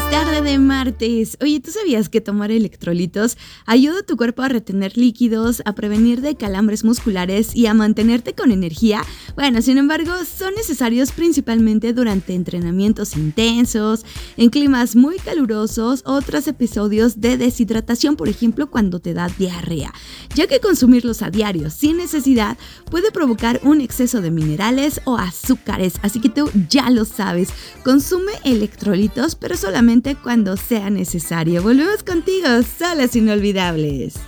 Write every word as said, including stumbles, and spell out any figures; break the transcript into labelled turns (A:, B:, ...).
A: Tarde de martes. Oye, ¿tú sabías que tomar electrolitos ayuda a tu cuerpo a retener líquidos, a prevenir de calambres musculares y a mantenerte con energía? Bueno, sin embargo, son necesarios principalmente durante entrenamientos intensos, en climas muy calurosos o tras episodios de deshidratación, por ejemplo, cuando te da diarrea, ya que consumirlos a diario sin necesidad puede provocar un exceso de minerales o azúcares. Así que tú ya lo sabes, consume electrolitos, pero solamente cuando sea necesario. Volvemos contigo, Solas Inolvidables.